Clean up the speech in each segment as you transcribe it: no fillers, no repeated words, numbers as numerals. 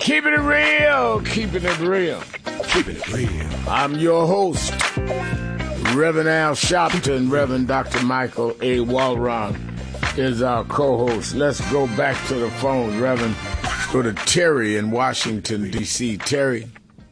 Keeping it real, keeping it real. Keeping it real. I'm your host, Reverend Al Sharpton. Reverend Dr. Michael A. Walron is our co-host. Let's go back to the phone, Reverend. Let's go to Terry in Washington, D.C. Terry.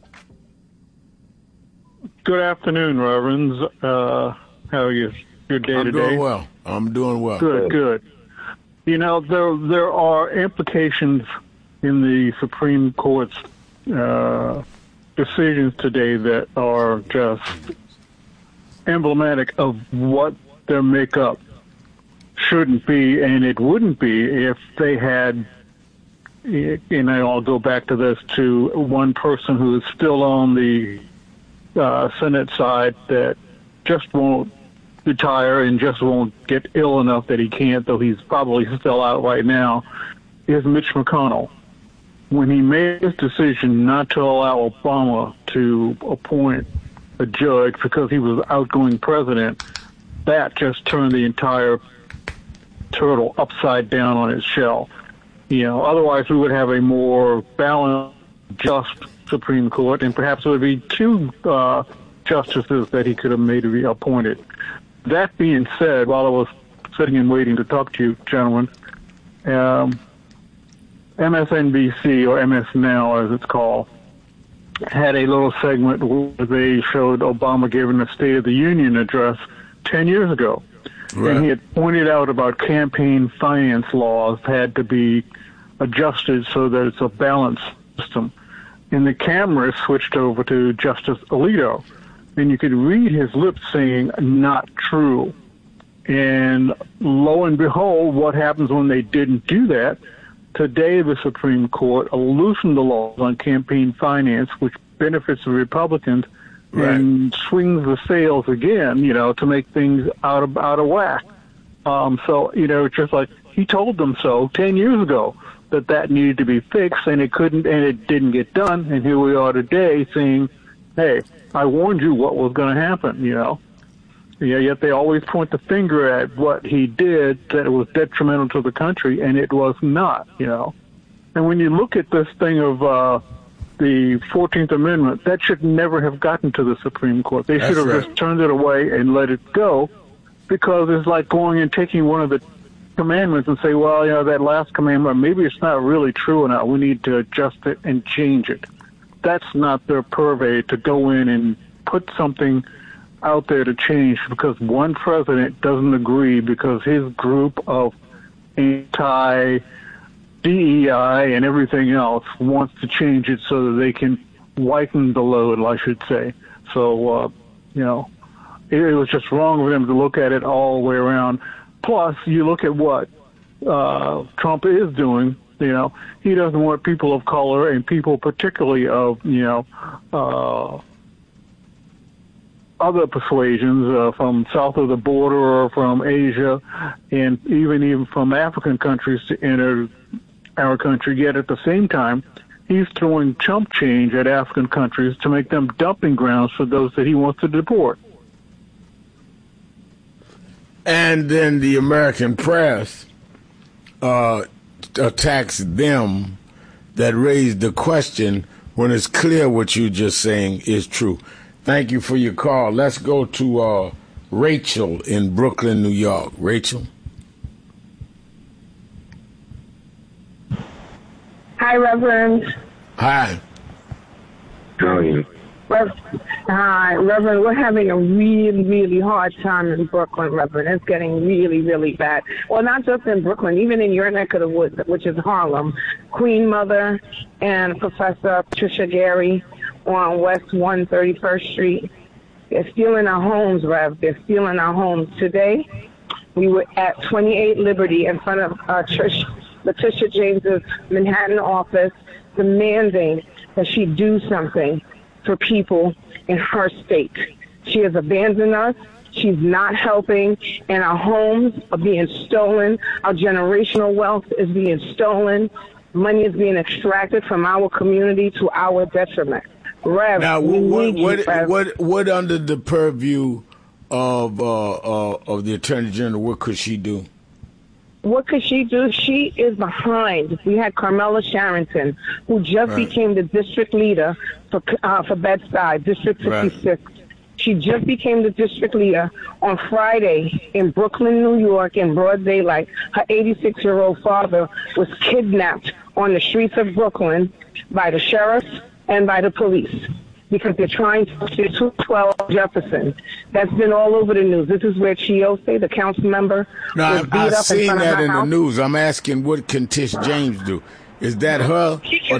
Good afternoon, Reverends. How are you? Your day today? I'm doing well. Good. You know, there are implications in the Supreme Court's decisions today that are just emblematic of what their makeup shouldn't be, and it wouldn't be if they had, and I'll go back to this, to one person who is still on the Senate side that just won't retire and just won't get ill enough that he can't, though he's probably still out right now, is Mitch McConnell. When he made his decision not to allow Obama to appoint a judge because he was outgoing president, that just turned the entire turtle upside down on its shell. You know, otherwise we would have a more balanced, just Supreme Court, and perhaps it would be two justices that he could have made appointed. That being said, while I was sitting and waiting to talk to you, gentlemen, MSNBC, or MS Now as it's called, had a little segment where they showed Obama giving a State of the Union address 10 years ago. Right. And he had pointed out about campaign finance laws had to be adjusted so that it's a balanced system. And the camera switched over to Justice Alito, and you could read his lips saying, "Not true." And lo and behold, what happens when they didn't do that? Today, the Supreme Court loosened the laws on campaign finance, which benefits the Republicans, right, and swings the sails again, you know, to make things out of whack. So, you know, just like he told them so 10 years ago, that needed to be fixed, and it didn't get done. And here we are today saying, hey, I warned you what was going to happen, you know. Yeah, yet they always point the finger at what he did, that it was detrimental to the country, and it was not, you know. And when you look at this thing of the 14th Amendment, that should never have gotten to the Supreme Court. They should have just turned it away and let it go, because it's like going and taking one of the commandments and say, well, you know, that last commandment, maybe it's not really true enough. We need to adjust it and change it. That's not their purvey to go in and put something out there to change because one president doesn't agree because his group of anti-DEI and everything else wants to change it so that they can lighten the load, I should say. So, you know, it was just wrong for them to look at it all the way around. Plus, you look at what Trump is doing. You know, he doesn't want people of color and people particularly of, you know, other persuasions from south of the border or from Asia and even from African countries to enter our country. Yet at the same time, he's throwing chump change at African countries to make them dumping grounds for those that he wants to deport. And then the American press attacks them that raised the question when it's clear what you're just saying is true. Thank you for your call. Let's go to Rachel in Brooklyn, New York. Rachel. Hi, Reverend. Hi. How are you? Hi, Reverend. We're having a really, really hard time in Brooklyn, Reverend. It's getting really, really bad. Well, not just in Brooklyn, even in your neck of the woods, which is Harlem. Queen Mother and Professor Patricia Gary on West 131st Street. They're stealing our homes, Rev. They're stealing our homes. Today, we were at 28 Liberty in front of Letitia James's Manhattan office demanding that she do something for people in her state. She has abandoned us. She's not helping, and our homes are being stolen. Our generational wealth is being stolen. Money is being extracted from our community to our detriment. Rev, now, what under the purview of the Attorney General, what could she do? what could she do? She is behind. We had Carmela Sharrington, who just became the district leader for Bed-Stuy, District 56. Right. She just became the district leader on Friday in Brooklyn, New York, in broad daylight. Her 86-year-old father was kidnapped on the streets of Brooklyn by the sheriff and by the police because they're trying to push 212 Jefferson. That's been all over the news. This is where Chiose, the council member, was beat up in front of her house. I've seen that in the news. I'm asking, what can Tish James do? Is that her or the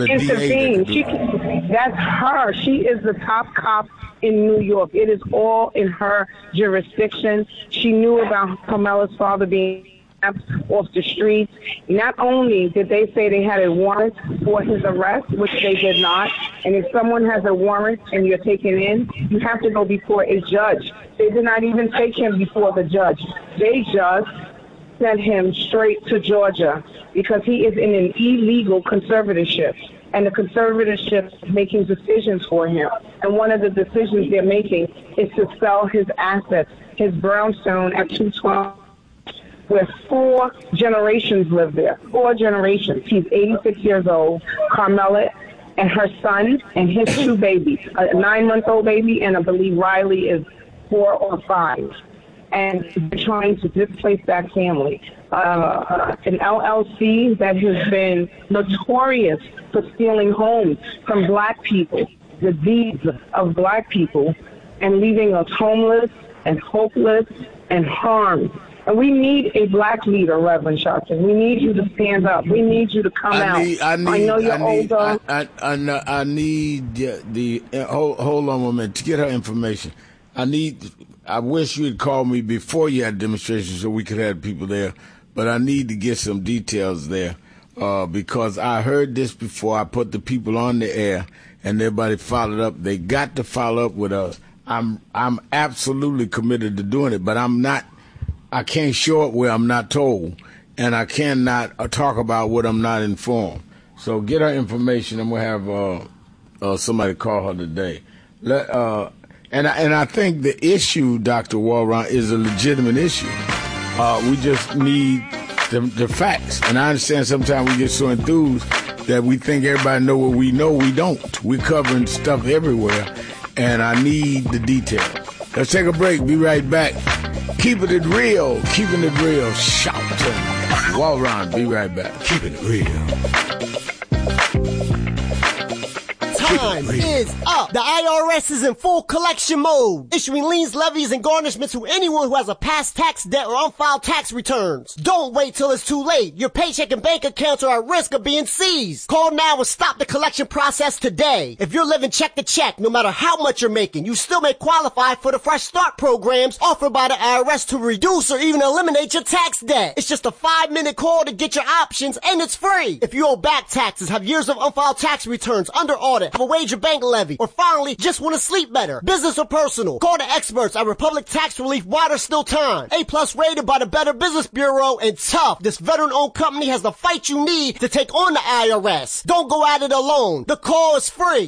DA? That's her. She is the top cop in New York. It is all in her jurisdiction. She knew about Carmela's father being off the streets. Not only did they say they had a warrant for his arrest, which they did not, and if someone has a warrant and you're taken in, you have to go before a judge. They did not even take him before the judge. They just sent him straight to Georgia because he is in an illegal conservatorship. And the conservatorship is making decisions for him. And one of the decisions they're making is to sell his assets, his brownstone at 212, where 4 generations live there. 4 generations. He's 86 years old. Carmela and her son and his 2 babies, a 9-month-old baby, and I believe Riley is 4 or 5. And they're trying to displace that family. An LLC that has been notorious for stealing homes from black people, the deeds of black people, and leaving us homeless and hopeless and harmed. And we need a black leader, Reverend Sharpton. We need you to stand up. We need you to come out. I know you're older. I need the hold on a minute to get her information. I wish you had called me before you had demonstration so we could have people there, but I need to get some details there because I heard this before. I put the people on the air and everybody followed up. They got to follow up with us. I'm absolutely committed to doing it, but I can't show it where I'm not told, and I cannot talk about what I'm not informed. So get her information, and we'll have somebody call her today. And I think the issue, Dr. Walron, is a legitimate issue. We just need the facts. And I understand sometimes we get so enthused that we think everybody know what we know. We don't. We're covering stuff everywhere, and I need the details. Let's take a break. Be right back. Keeping it real. Shouting. Walron, be right back. Keeping it real. Time is up. The IRS is in full collection mode, issuing liens, levies, and garnishments to anyone who has a past tax debt or unfiled tax returns. Don't wait till it's too late. Your paycheck and bank accounts are at risk of being seized. Call now and stop the collection process today. If you're living check to check, no matter how much you're making, you still may qualify for the Fresh Start programs offered by the IRS to reduce or even eliminate your tax debt. It's just a 5-minute call to get your options, and it's free. If you owe back taxes, have years of unfiled tax returns under audit, have a wage or bank levy, or finally just want to sleep better, business or personal, call the experts at Republic Tax Relief while there's still time. A+ rated by the Better Business Bureau, and tough. This veteran-owned company has the fight you need to take on the IRS. Don't go at it alone. The call is free.